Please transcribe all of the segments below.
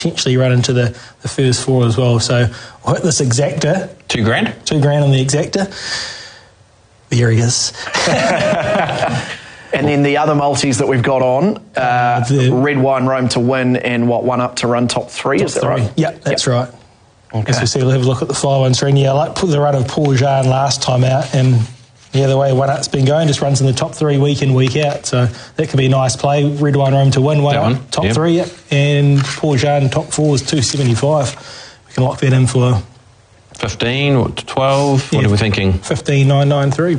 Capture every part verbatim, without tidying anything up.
potentially run into the, the first four as well. So I'll hit this exactor. Two grand? Two grand on the exactor. There he is. And then the other multis that we've got on, uh, the, Red Wine Rome to win and what, one up to run top three, top is that three. right? Yeah, that's yep. right. Okay. As we see, we'll have a look at the fly one screen. Yeah, I like put the run of Paul Jean last time out, and yeah, the way one up's been going, just runs in the top three week in, week out. So that could be a nice play. Red Wine Rome to win, one that up, one. top yep. three, yep. And Paul Jean top four is two seventy-five. We can lock that in for fifteen or twelve. Yeah, what are we thinking? Fifteen nine nine three.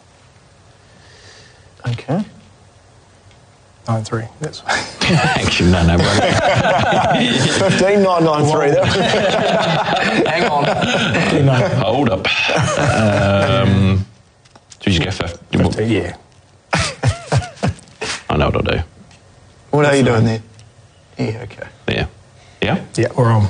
Okay. Nine three. That's actually no, no, brother. Fifteen nine nine three. Hang on. no. Hold up. Um, did you get fifteen? fifteen, yeah. I know what I'll do. What are you doing there? Yeah. Okay. Yeah. Yeah. Yeah, we're on.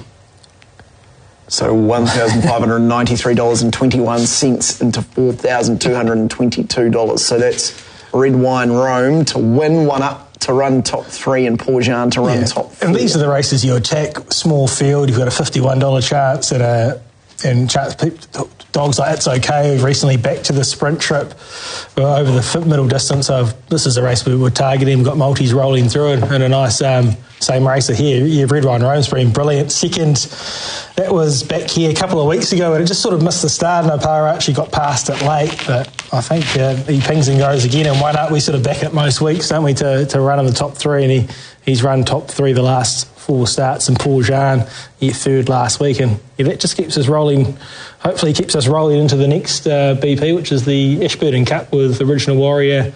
So one thousand five hundred ninety-three dollars and twenty-one cents into four thousand two hundred twenty-two dollars. So that's Red Wine Rome to win, one up to run top three, and Paul Jean to run yeah. top four. And these are the races you attack. Small field, you've got a fifty-one dollars chance at a and chance, dogs like It's Okay recently back to the sprint trip uh, over the middle distance. Of this is a race we were targeting. We've got multis rolling through it, and a nice um, same racer here. Yeah, Red Wine Rome's been brilliant. Second, that was back here a couple of weeks ago, and it just sort of missed the start. And Opara actually got past it late, but I think uh, he pings and goes again and one up. We sort of back it most weeks, don't we, to, to run in the top three, and he, he's run top three the last four starts, and Paul Jean, yeah, third last week, and yeah, that just keeps us rolling. Hopefully keeps us rolling into the next uh, B P, which is the Ashburton Cup with Original Warrior.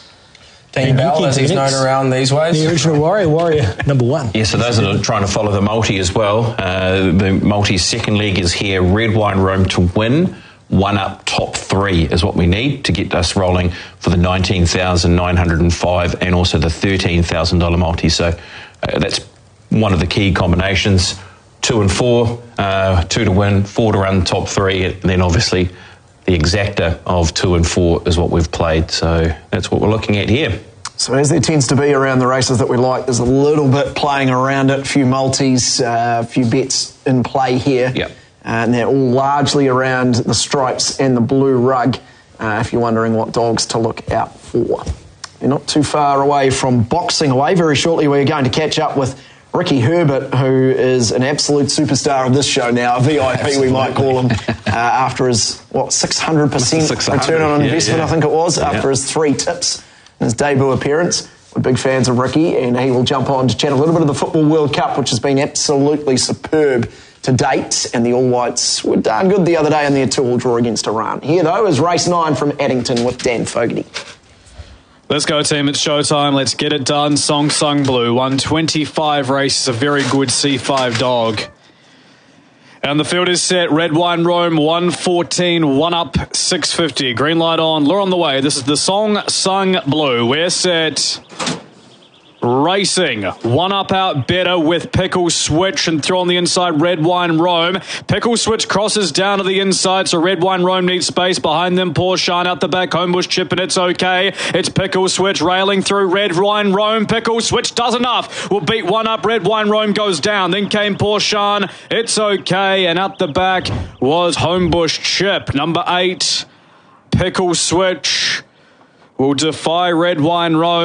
Dean Bell, as he's known around these ways. The Original Warrior, Warrior number one. Yeah, so those that are trying to follow the multi as well, uh, the multi's second leg is here, Red Wine Rome to win. One up, top three is what we need to get us rolling for the nineteen thousand nine hundred five and also the thirteen thousand dollars multi. So uh, that's one of the key combinations. Two and four, uh, two to win, four to run top three, and then obviously the exacta of two and four is what we've played. So that's what we're looking at here. So as there tends to be around the races that we like, there's a little bit playing around it, a few multis, uh, a few bets in play here. Yep. And they're all largely around the stripes and the blue rug, uh, if you're wondering what dogs to look out for. You're not too far away from boxing away. Very shortly we're going to catch up with Ricky Herbert, who is an absolute superstar of this show now, a V I P Absolutely. We might call him, uh, after his, what, six hundred percent return on investment, yeah, yeah. I think it was, after yeah. his three tips in his debut appearance. We're big fans of Ricky, and he will jump on to chat a little bit of the Football World Cup, which has been absolutely superb to date, and the All Whites were darn good the other day in their two-all draw against Iran. Here, though, is race nine from Addington with Dan Fogarty. Let's go, team. It's showtime. Let's get it done. Song Sung Blue. one twenty-five races, a very good C five dog. And the field is set. Red Wine Rome, one fourteen, one up, six fifty. Green light on, lure on the way. This is the Song Sung Blue. We're set. Racing. One up out better with Pickle Switch and throw on the inside Red Wine Rome. Pickle Switch crosses down to the inside, so Red Wine Rome needs space. Behind them, Paul Jean out the back. Homebush Chip, and It's Okay. It's Pickle Switch railing through Red Wine Rome. Pickle Switch does enough. Will beat one up. Red Wine Rome goes down. Then came Paul Jean. It's Okay. And out the back was Homebush Chip. Number eight, Pickle Switch will defy Red Wine Rome.